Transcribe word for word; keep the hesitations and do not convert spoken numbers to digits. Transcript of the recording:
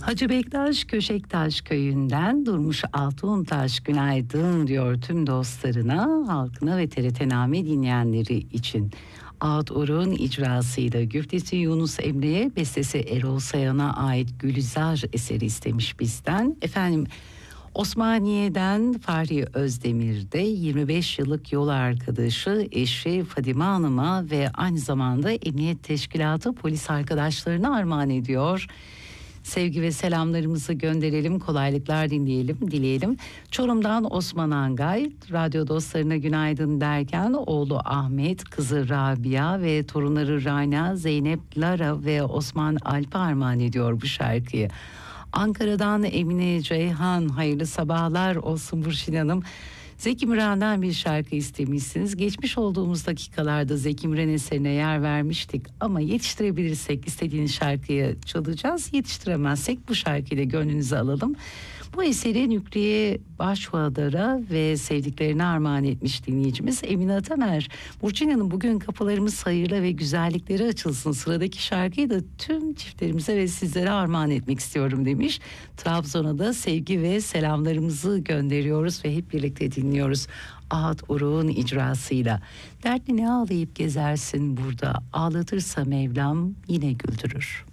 Hacı Bektaş Köşektaş köyünden Durmuş Altuntaş günaydın diyor tüm dostlarına, halkına ve T R T Name dinleyenleri için. Ağıt Oruk'un icrasıyla güftesi Yunus Emre'ye, bestesi Erol Sayan'a ait Gülizar eseri istemiş bizden. Efendim, Osmaniye'den Fahri Özdemir'de yirmi beş yıllık yol arkadaşı eşi Fadime Hanım'a ve aynı zamanda Emniyet Teşkilatı polis arkadaşlarına armağan ediyor. Sevgi ve selamlarımızı gönderelim, kolaylıklar dinleyelim, dileyelim. Çorum'dan Osman Angay, radyo dostlarına günaydın derken oğlu Ahmet, kızı Rabia ve torunları Rana, Zeynep, Lara ve Osman Alp'e armağan ediyor bu şarkıyı. Ankara'dan Emine Ceyhan, hayırlı sabahlar olsun Burçin Hanım. Zeki Müren'den bir şarkı istemişsiniz. Geçmiş olduğumuz dakikalarda Zeki Müren eserine yer vermiştik ama yetiştirebilirsek istediğiniz şarkıyı çalacağız. Yetiştiremezsek bu şarkıyla gönlünüzü alalım. Bu eseri Nükriye Başvuadar'a ve sevdiklerine armağan etmiş dinleyicimiz Emine Atamer. Burçin Hanım, bugün kapılarımız hayırla ve güzellikleri açılsın. Sıradaki şarkıyı da tüm çiftlerimize ve sizlere armağan etmek istiyorum demiş. Trabzon'a da sevgi ve selamlarımızı gönderiyoruz ve hep birlikte dinliyoruz. Ağıt Oruk'un icrasıyla. Dertli ne ağlayıp gezersin burada, ağlatırsa Mevlam yine güldürür.